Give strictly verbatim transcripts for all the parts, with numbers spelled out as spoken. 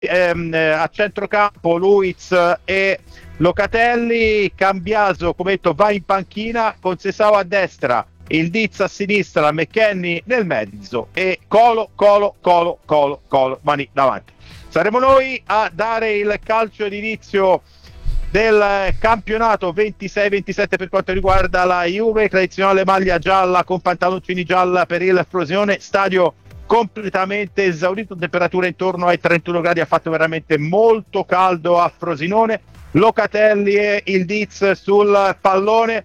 ehm, a centrocampo Luiz e Locatelli. Cambiaso, come detto, va in panchina con Sesao a destra, il Diz a sinistra, McKennie nel mezzo e Colo, Colo, Colo, Colo, Colo, mani davanti. Saremo noi a dare il calcio d'inizio del campionato ventisei ventisette per quanto riguarda la Juve, tradizionale maglia gialla con pantaloncini gialla per il Frosinone, stadio completamente esaurito, temperatura intorno ai trentuno gradi, ha fatto veramente molto caldo a Frosinone. Locatelli e il Diz sul pallone,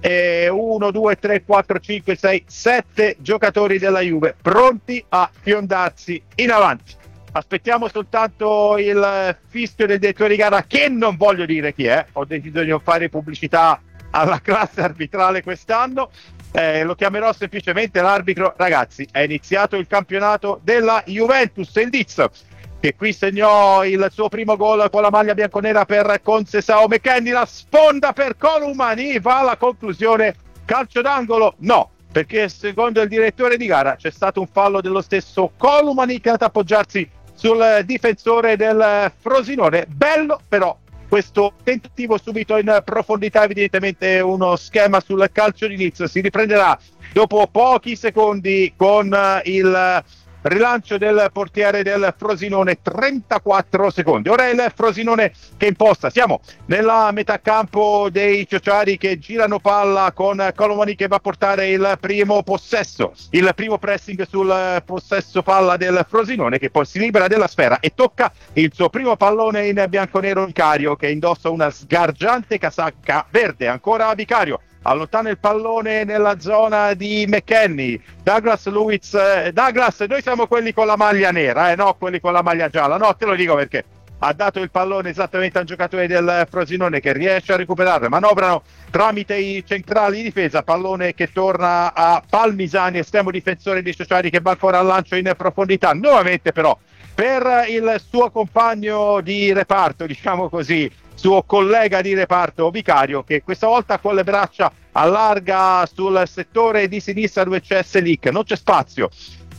uno, due, tre, quattro, cinque, sei, sette giocatori della Juve pronti a fiondarsi in avanti. Aspettiamo soltanto il fischio del direttore di gara, che non voglio dire chi è, ho deciso di non fare pubblicità alla classe arbitrale quest'anno, eh, lo chiamerò semplicemente l'arbitro. Ragazzi, è iniziato il campionato della Juventus, il Diz che qui segnò il suo primo gol con la maglia bianconera per Conceição. McKennie, la sponda per Colomani, va alla conclusione, calcio d'angolo? No, perché secondo il direttore di gara c'è stato un fallo dello stesso Colomani che è andato ad appoggiarsi sul difensore del Frosinone. Bello però questo tentativo subito in profondità, evidentemente uno schema sul calcio d'inizio. Si riprenderà dopo pochi secondi con il rilancio del portiere del Frosinone, trentaquattro secondi. Ora è il Frosinone che imposta, siamo nella metà campo dei ciociari che girano palla con Colomani che va a portare il primo possesso, il primo pressing sul possesso palla del Frosinone, che poi si libera della sfera e tocca il suo primo pallone in bianconero Vicario, che indossa una sgargiante casacca verde. Ancora Vicario, allontana il pallone nella zona di McKennie. Douglas Luiz, eh, Douglas, noi siamo quelli con la maglia nera, eh, no quelli con la maglia gialla, no, te lo dico perché ha dato il pallone esattamente al giocatore del Frosinone che riesce a recuperare, manovrano tramite i centrali di difesa, pallone che torna a Palmisani, estremo difensore dei sociali, che va ancora al lancio in profondità, nuovamente però per il suo compagno di reparto, diciamo così, suo collega di reparto Vicario, che questa volta con le braccia allarga sul settore di sinistra dove c'è Selic, non c'è spazio,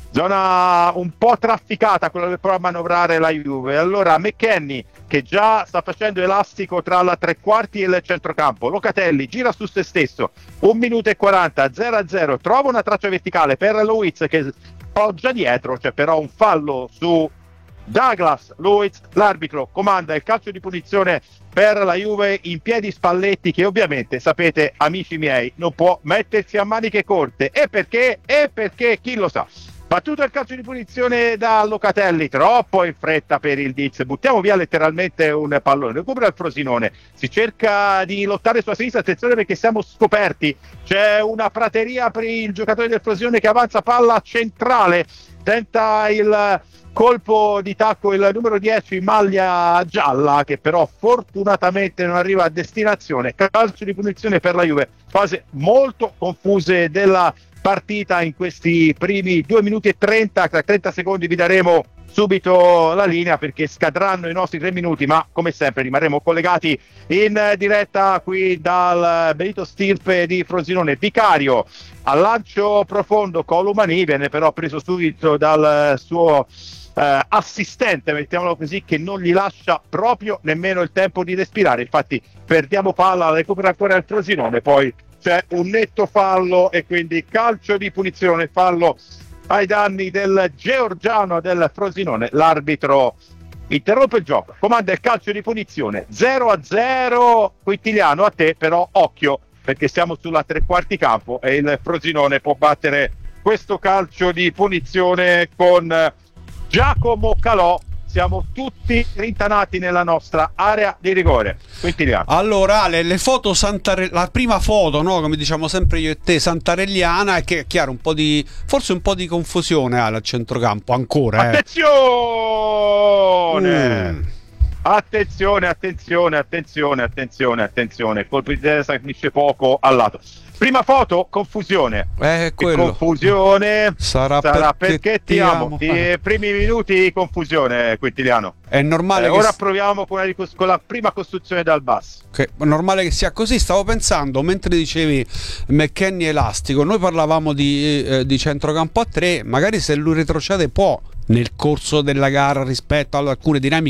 zona un po' trafficata quella che prova a manovrare la Juve. Allora McKennie, che già sta facendo elastico tra la tre quarti e il centrocampo, Locatelli gira su se stesso, un minuto e quaranta, zero a zero, trova una traccia verticale per Luiz che poggia dietro, c'è però un fallo su Douglas Luiz, l'arbitro comanda il calcio di punizione per la Juve in piedi Spalletti, che ovviamente sapete, amici miei, non può mettersi a maniche corte. E perché? E perché chi lo sa. Battuto il calcio di punizione da Locatelli, troppo in fretta per il Diz, buttiamo via letteralmente un pallone, recupera il Frosinone, si cerca di lottare sulla sinistra, attenzione perché siamo scoperti, c'è una prateria per il giocatore del Frosinone che avanza palla centrale, tenta il colpo di tacco il numero dieci in maglia gialla, che però fortunatamente non arriva a destinazione. Calcio di punizione per la Juve, fase molto confuse della partita in questi primi due minuti e trenta. Tra trenta secondi vi daremo subito la linea perché scadranno i nostri tre minuti, ma come sempre rimarremo collegati in diretta qui dal Benito Stirpe di Frosinone. Vicario al lancio profondo, Colomani viene però preso subito dal suo Uh, assistente, mettiamolo così, che non gli lascia proprio nemmeno il tempo di respirare. Infatti perdiamo palla, recupera ancora il Frosinone, poi c'è un netto fallo e quindi calcio di punizione, fallo ai danni del georgiano del Frosinone. L'arbitro interrompe il gioco, comanda il calcio di punizione, zero a zero. Quintiliano, a te però occhio, perché siamo sulla tre quarti campo e il Frosinone può battere questo calcio di punizione con Giacomo Calò. Siamo tutti rintanati nella nostra area di rigore. Quintiliano. Allora Ale, le foto Santare... la prima foto, no, come diciamo sempre io e te, santarelliana, è che è chiaro un po' di, forse un po' di confusione Ale al centrocampo ancora. Eh. Attenzione! Mm. Attenzione, attenzione, attenzione, attenzione, attenzione. Colpo di testa, finisce poco al lato. Prima foto, confusione. Eh, quello. Confusione sarà, sarà perché, perché ti amo. I primi minuti confusione, Quintiliano. È normale. Eh, che ora s- proviamo con, una, con la prima costruzione dal basso. Che è normale che sia così. Stavo pensando, mentre dicevi McKennie elastico, noi parlavamo di, eh, di centrocampo a tre, magari se lui retrocede può nel corso della gara rispetto ad alcune dinamiche